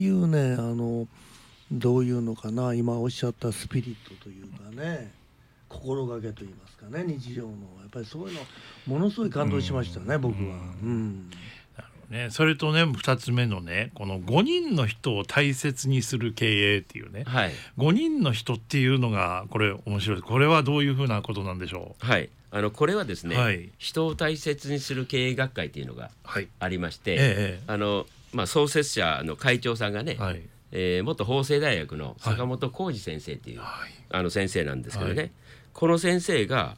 いうね、どういうのかな、今おっしゃったスピリットというかね、心がけといいますかね、日常のやっぱりそういうのものすごい感動しましたね、僕は。 それとね、2つ目のね、この5人の人を大切にする経営っていうね、 はい、 5人の人っていうのがこれ面白い。これはどういうふうなことなんでしょう。 はい、これはですね、 はい、 人を大切にする経営学会っていうのがありまして、創設者の会長さんがね、 はい、 元法政大学の坂本浩二先生っていう、 はい、 先生なんですけどね、 はい、 この先生が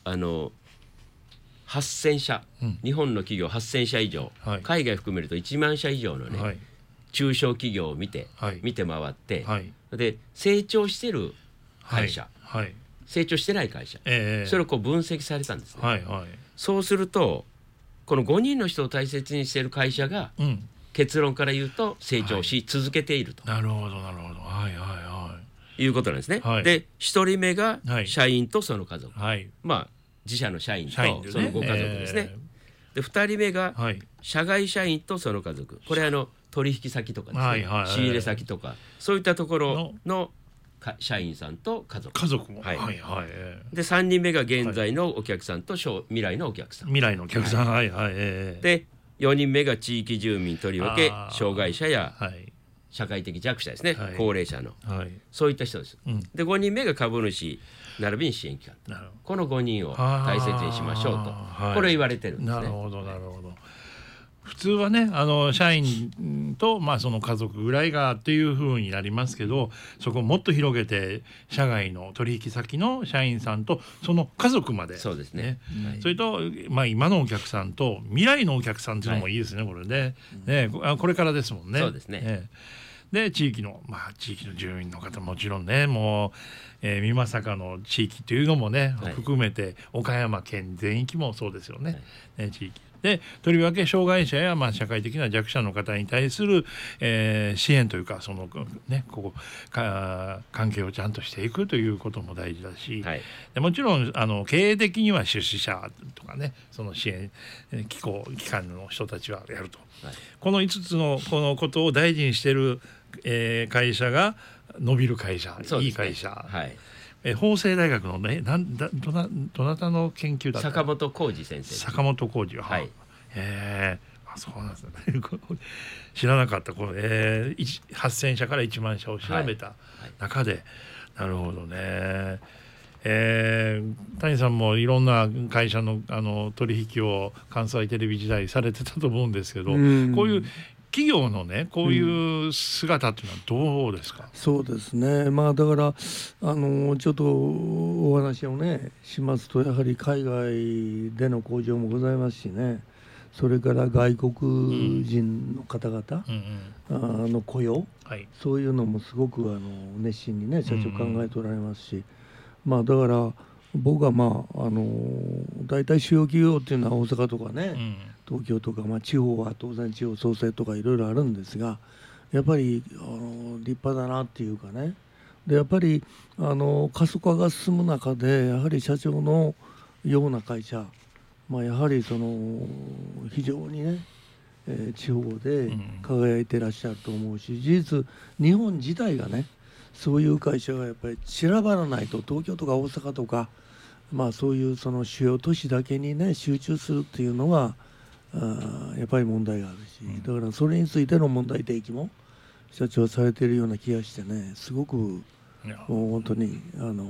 8000社、日本の企業8000社以上、 はい、 海外含めると1万社以上のね、はい、中小企業を見て回って、はい、で成長してる会社、はいはい、成長してない会社、それをこう分析されたんですね、はいはい、そうするとこの5人の人を大切にしている会社が、結論から言うと成長し続けていると、 なるほどなるほど、はいはいはい、 いうことなんですね、はい、で1人目が社員とその家族、はい、自社の社員とそのご家族ですね、で2人目が社外社員とその家族、これ取引先とかですね、仕入れ先とかそういったところの社員さんと家族も、はいはいはい、 で3人目が現在のお客さんと未来のお客さん、 はいはい、 で4人目が地域住民とりわけ障害者や社会的弱者ですね、はい、高齢者の、はい、そういった人です、で5人目が株主並びに支援機関、この5人を大切にしましょうと、これ言われてるんですね。 なるほどなるほど。普通はね、社員と、その家族ぐらいがっていう風になりますけど、そこをもっと広げて社外の取引先の社員さんとその家族まで、 そうですね、 はい、それと、今のお客さんと未来のお客さんっていうのもいいですね、はい、これね、これからですもんね。 そうですね、 で地域の住民の方もちろんね、もう、美作の地域というのもね、はい、含めて岡山県全域もそうですよね、はい、地域でとりわけ障害者や社会的な弱者の方に対する、支援というか、そのね、関係をちゃんとしていくということも大事だし、はい、でもちろん経営的には出資者とかね、その支援機関の人たちはやると、はい、この5つのこのことを大事にしている、会社が伸びる会社、ね、いい会社、はい、法政大学のね、どなたの研究だった坂本浩二先生。 坂本浩二、はい、そうなんですね知らなかった。この、8000社から1万社を調べた中で、はいはい、なるほどね。谷さんもいろんな会社の、取引を関西テレビ時代されてたと思うんですけど、こういう企業のね、こういう姿っていうのはどうですか。 そうですね、だからちょっとお話をねしますと、やはり海外での工場もございますしね、それから外国人の方々、の雇用、はい、そういうのもすごく熱心にね社長考えておられますし、だから僕は大体主要企業っていうのは大阪とかね、東京とか、地方は当然地方創生とかいろいろあるんですが、やっぱり立派だなっていうかね、でやっぱり過疎化が進む中で、やはり社長のような会社、やはり非常にね、地方で輝いてらっしゃると思うし、事実日本自体がね、そういう会社がやっぱり散らばらないと、東京とか大阪とか、そういうその主要都市だけにね集中するっていうのがやっぱり問題があるし、だからそれについての問題提起も社長はされているような気がしてね、すごくもう本当に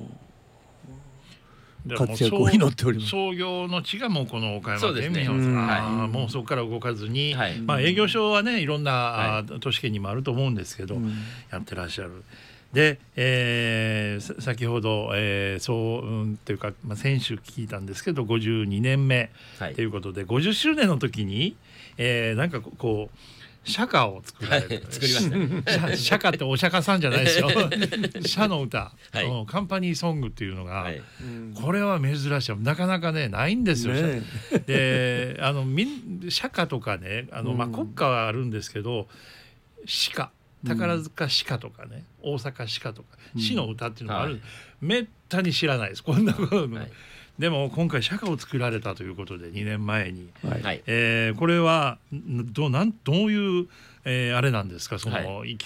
活躍を祈っております。 創業の地がもうこの岡山県民なんです。もうそこから動かずに、営業所はねいろんな都市圏にもあると思うんですけど、やってらっしゃる。で、先ほど、というか、先週聞いたんですけど52年目ということで、50周年の時に、なんかこう社歌を作られる、 作りましたね。 社歌ってお釈迦さんじゃないですよ社の歌、カンパニーソングっていうのが、これは珍しい、なかなかねないんですよ、ね、で社歌とかね、国歌はあるんですけど、詩歌、宝塚詩歌とかね、大阪詩歌とか詩の歌っていうのがある、めったに知らないです、こんなこと、 でも今回社歌を作られたということで2年前に、 はい、 これはどういう、あれなんですか、その、いき